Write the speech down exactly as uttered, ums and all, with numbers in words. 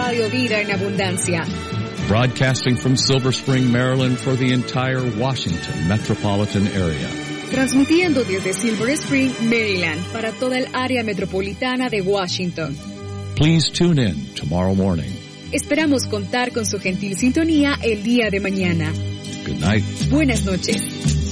Radio Vida en Abundancia. Broadcasting from Silver Spring, Maryland for the entire Washington metropolitan area. Transmitiendo desde Silver Spring, Maryland, para toda el área metropolitana de Washington. Please tune in tomorrow morning. Esperamos contar con su gentil sintonía el día de mañana. Good night. Buenas noches.